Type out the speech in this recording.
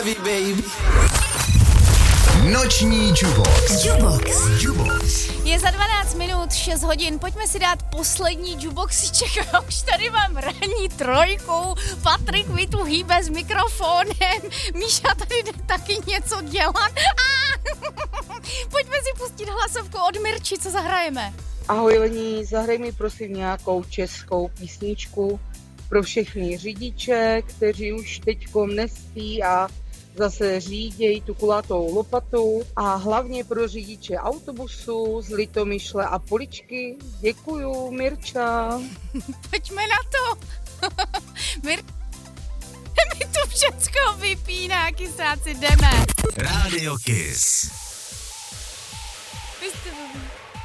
love you, baby. Noční Jubox. Je za 12 minut, 6 hodin, pojďme si dát poslední Juboxíček. Já už tady mám ranní trojku, Patrik mi tu hýbe s mikrofonem, Míša tady jde taky něco dělat. Pojďme si pustit hlasovku od Mirči, co zahrajeme. Ahoj Lení, zahraj mi prosím nějakou českou písničku pro všechny řidiče, kteří už teďkom nespí a zase řídějí tu kulatou lopatu, a hlavně pro řidiče autobusu z Litomyšle a Poličky. Děkuju, Mirča. Pojďme na to. Mi to všecko vypíná, kysáci, jdeme. Radio Kiss.